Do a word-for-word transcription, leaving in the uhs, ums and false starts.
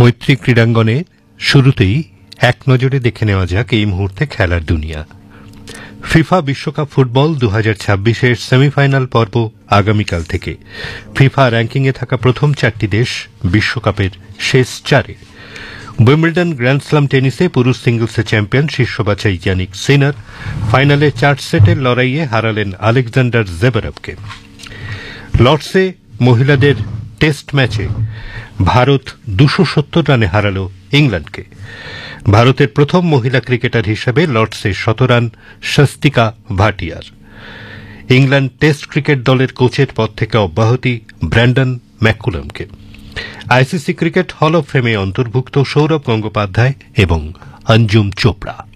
মৈত্রী ক্রীড়াঙ্গনে শুরুতেই এক নজরে দেখে নেওয়া যাক এই মুহূর্তে খেলার দুনিয়া। ফিফা বিশ্বকাপ ফুটবল দু হাজার ছাব্বিশের সেমিফাইনাল পর্ব আগামীকাল থেকে। ফিফা র্যাঙ্কিংয়ে থাকা প্রথম চারটি দেশ বিশ্বকাপের শেষ চারে। উইম্বলডন গ্র্যান্ডস্লাম টেনিসে পুরুষ সিঙ্গলসে চ্যাম্পিয়ন শীর্ষ বাছাই ইয়ানিক সিনার ফাইনালে চার সেটের লড়াইয়ে হারালেন আলেকজান্ডার জেভেরভকে। লর্ডসে মহিলাদের টেস্ট ম্যাচে ভারত দুশো সত্তর রানে হারাল ইংল্যান্ডকে। ভারতের প্রথম মহিলা ক্রিকেটার হিসেবে লর্ডসে শত run Swastika ভাটিয়ার। England test cricket দলের কোচের পদ থেকে অব্যাহতি ব্র্যান্ডন ম্যাককুলামকে। আইসিসি ক্রিকেট হল অব ফেমে অন্তর্ভুক্ত সৌরভ গঙ্গোপাধ্যায় এবং অঞ্জুম চোপড়া।